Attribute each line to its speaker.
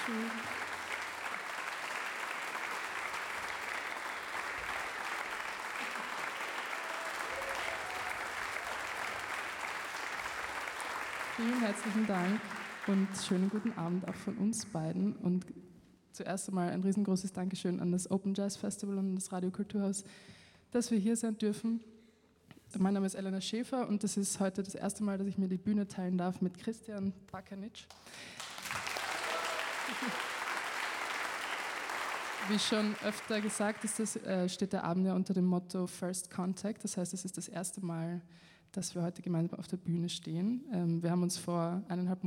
Speaker 1: Vielen herzlichen Dank und schönen guten Abend auch von uns beiden. Und zuerst einmal ein riesengroßes Dankeschön an das Open Jazz Festival und das Radio Kulturhaus, dass wir hier sein dürfen. Mein Name ist Elena Schäfer und das ist heute das erste Mal, dass ich mir die Bühne teilen darf mit Christian Bakanic. Wie schon öfter gesagt ist, steht der Abend ja unter dem Motto First Contact. Das heißt, es ist das erste Mal, dass wir heute gemeinsam auf der Bühne stehen. Wir haben uns vor 1,5